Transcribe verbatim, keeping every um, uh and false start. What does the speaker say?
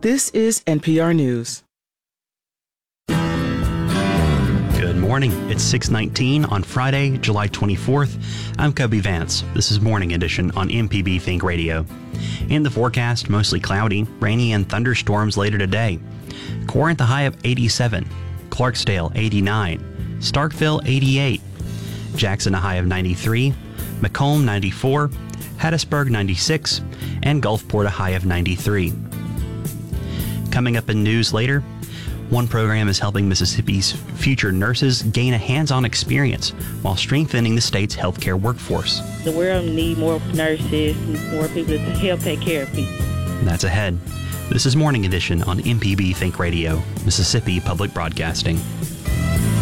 This is N P R News. Good morning. It's six nineteen on Friday, July twenty-fourth. I'm Kobe Vance. This is Morning Edition on M P B Think Radio. In the forecast, mostly cloudy, rainy, and thunderstorms later today. Corinth a high of eighty-seven, Clarksdale eighty-nine, Starkville eighty-eight, Jackson a high of ninety-three, Macomb ninety-four, Hattiesburg ninety-six, and Gulfport a high of ninety-three. Coming up in news later, one program is helping Mississippi's future nurses gain a hands-on experience while strengthening the state's healthcare workforce. The world needs more nurses, more people to help take care of people. That's ahead. This is Morning Edition on M P B Think Radio, Mississippi Public Broadcasting.